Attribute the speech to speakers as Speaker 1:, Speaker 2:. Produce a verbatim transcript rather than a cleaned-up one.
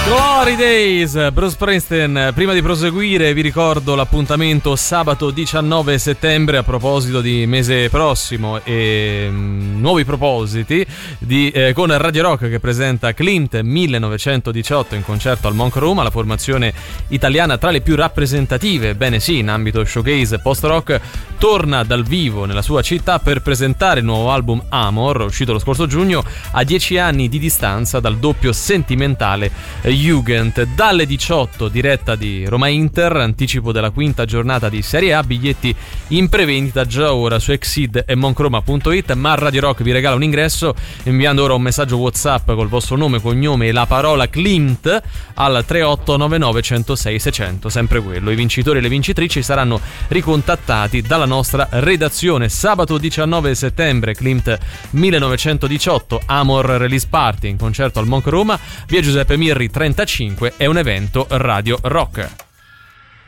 Speaker 1: Glory Days, Bruce Springsteen. Prima di proseguire vi ricordo l'appuntamento sabato diciannove settembre a proposito di mese prossimo e mm, nuovi propositi di, eh, con Radio Rock che presenta Klimt millenovecentodiciotto in concerto al Monk Room, la formazione italiana tra le più rappresentative, bene sì, in ambito showcase post-rock, torna dal vivo nella sua città per presentare il nuovo album Amor, uscito lo scorso giugno, a dieci anni di distanza dal doppio sentimentale Jugend. Dalle diciotto diretta di Roma Inter, anticipo della quinta giornata di Serie A, biglietti in prevendita già ora su exid e moncroma punto it, ma Radio Rock vi regala un ingresso inviando ora un messaggio WhatsApp col vostro nome, cognome e la parola Klimt al tre otto nove nove uno zero sei sei zero zero, sempre quello. I vincitori e le vincitrici saranno ricontattati dalla nostra redazione. Sabato diciannove settembre Klimt millenovecentodiciotto Amor Release Party in concerto al Monk Roma, via Giuseppe Mirri trentacinque, è un evento Radio Rock.